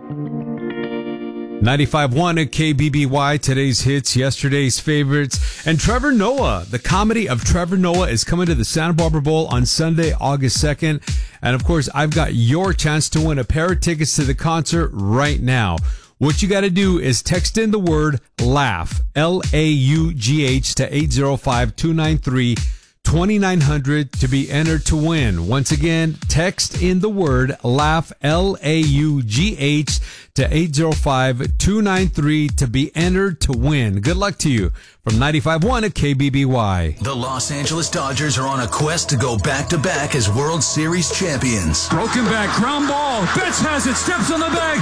95.1 at KBBY, today's hits, yesterday's favorites. And Trevor Noah, the comedy of Trevor Noah is coming to the Santa Barbara Bowl on Sunday, August 2nd. And of course, I've got your chance to win a pair of tickets to the concert right now. What you got to do is text in the word LAUGH, L-A-U-G-H to 805-293-2900 to be entered to win. Once again, text in the word LAUGH, L-A-U-G-H to 805-293 to be entered to win. Good luck to you from 95.1 at KBBY. The Los Angeles Dodgers are on a quest to go back-to-back as World Series champions. Broken back, ground ball. Betts has it, steps on the bag.